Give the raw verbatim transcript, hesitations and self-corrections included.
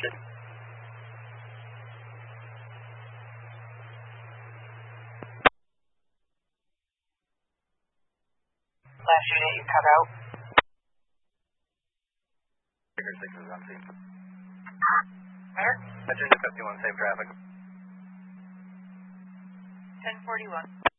Good. Last unit, you cut out. Figure six is on scene. Where? Virginia fifty-one, same traffic. ten forty-one.